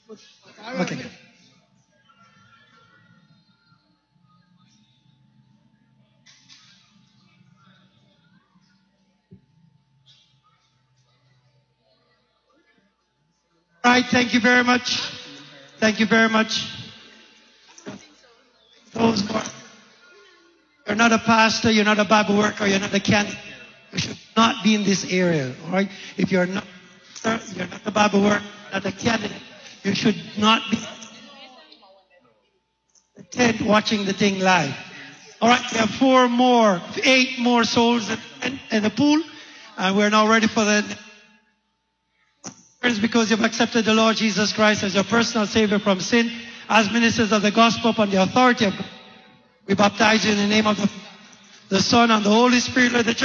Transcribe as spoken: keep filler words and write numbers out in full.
Okay. All right, thank you very much. Thank you very much. Those who are, you're not a pastor, you're not a Bible worker, you're not a candidate. You should not be in this area, all right? If you're not, you're not a Bible worker, not a candidate, you should not be tent watching the thing live. All right, we have four more, eight more souls in, in the pool, and we're now ready for the. Because you've accepted the Lord Jesus Christ as your personal Savior from sin, as ministers of the gospel upon the authority of God, we baptize you in the name of the, the Son and the Holy Spirit of the church.